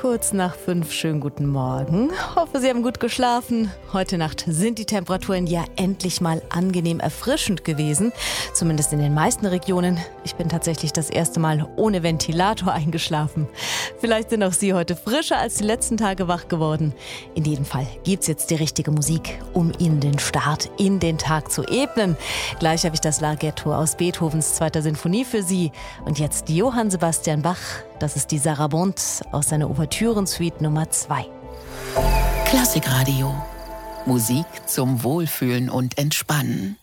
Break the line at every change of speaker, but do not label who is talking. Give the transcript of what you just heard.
Kurz nach 5, schönen guten Morgen. Hoffe, Sie haben gut geschlafen. Heute Nacht sind die Temperaturen ja endlich mal angenehm erfrischend gewesen. Zumindest in den meisten Regionen. Ich bin tatsächlich das erste Mal ohne Ventilator eingeschlafen. Vielleicht sind auch Sie heute frischer als die letzten Tage wach geworden. In jedem Fall gibt's jetzt die richtige Musik, um Ihnen den Start in den Tag zu ebnen. Gleich habe ich das Larghetto aus Beethovens 2. Sinfonie für Sie. Und jetzt Johann Sebastian Bach. Das ist die Sarabande aus seiner Ouvertüren-Suite Nummer 2.
Klassikradio. Musik zum Wohlfühlen und Entspannen.